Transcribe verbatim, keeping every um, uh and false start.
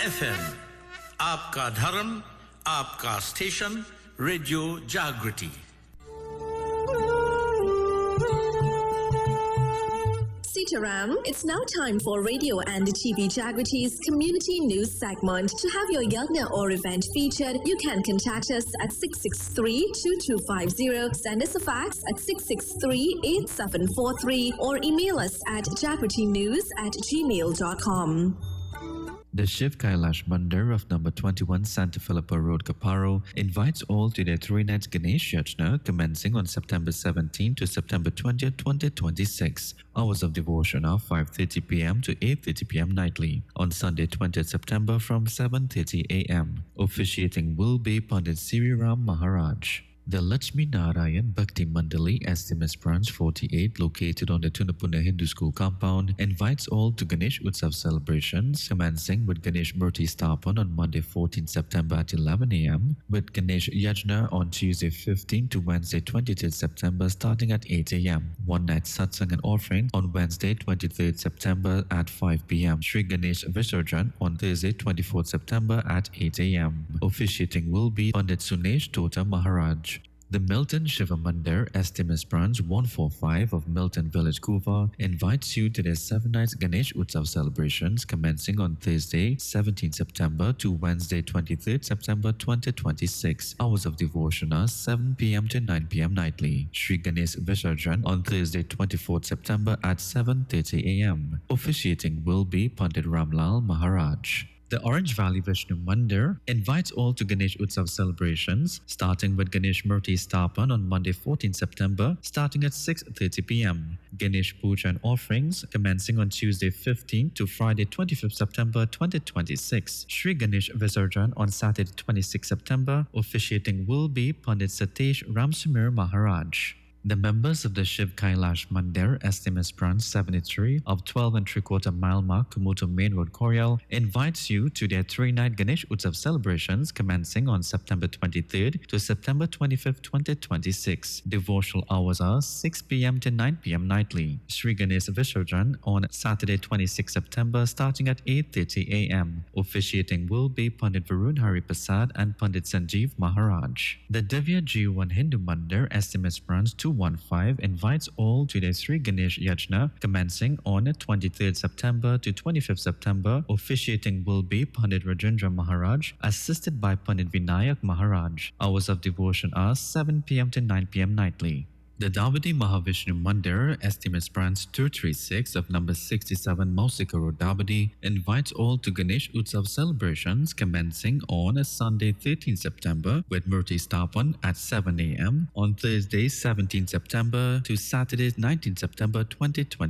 F M आपका धर्म आपका स्टेशन रेडियो जागृति। Sitaram, it's now time for Radio and T V Jagrity's community news segment. To have your yagna or event featured, you can contact us at six six three, two two five zero, send us a fax at six six three, eight seven four three, or email us at jagritynews at gmail dot com. The Shiv Kailash Mandir of number twenty-one Santa Philippa Road, Kaparo, invites all to their three-night Ganesh Yajna commencing on September seventeenth to September twentieth, twenty twenty-six. Hours of devotion are five thirty p m to eight thirty p m nightly. On Sunday, twentieth September from seven thirty a m Officiating will be Pandit Sri Ram Maharaj. The Lakshmi Narayan Bhakti Mandali S M S Branch forty-eight, located on the Tunapuna Hindu School compound, invites all to Ganesh Utsav celebrations, commencing with Ganesh Murti Stapan on Monday fourteenth September at eleven a m, with Ganesh Yajna on Tuesday fifteenth to Wednesday twenty-third September starting at eight a m. One night satsang and offering on Wednesday twenty-third September at five p m. Sri Ganesh Visarjan on Thursday twenty-fourth September at eight a m. Officiating will be Pandit Sunesh Tota Maharaj. The Milton Shiva Mandir S T M S Branch one forty-five of Milton Village, Kuva, invites you to their seven nights Ganesh Utsav celebrations commencing on Thursday seventeenth September to Wednesday twenty-third September twenty twenty-six. Hours of devotion are seven p m to nine p m nightly. Sri Ganesh Visarjan on Thursday twenty-fourth September at seven thirty a m. Officiating will be Pandit Ramlal Maharaj. The Orange Valley Vishnu Mandir invites all to Ganesh Utsav celebrations, starting with Ganesh Murti Stapan on Monday fourteenth September, starting at six thirty p m. Ganesh Puja and offerings commencing on Tuesday fifteenth to Friday twenty-fifth September twenty twenty-six. Sri Ganesh Visarjan on Saturday twenty-sixth September. Officiating will be Pandit Satish Ramsamir Maharaj. The members of the Shiv Kailash Mandir S M S Branch seventy-three of twelve and three quarter mile mark Kumuto Main Road, Koryal, invites you to their three-night Ganesh Utsav celebrations commencing on September twenty-third to September twenty-fifth, twenty twenty-six. Devotional hours are six p m to nine p m nightly. Sri Ganesh Visarjan on Saturday twenty-sixth September starting at eight thirty a m. Officiating will be Pandit Varun Hari Prasad and Pandit Sanjeev Maharaj. The Divya Jivan Hindu Mandir S M S Branch two fifteen invites all to the Sri Ganesh Yajna commencing on twenty-third September to twenty-fifth September. Officiating will be Pandit Rajendra Maharaj, assisted by Pandit Vinayak Maharaj. Hours of devotion are seven p m to nine p m nightly. The Davadi Mahavishnu Mandir S T M S Branch two thirty-six of number sixty-seven Mausika Road, Davadi, invites all to Ganesh Utsav celebrations commencing on Sunday thirteenth September with Murti Stapan at seven a m, on Thursday seventeenth September to Saturday nineteenth September twenty twenty.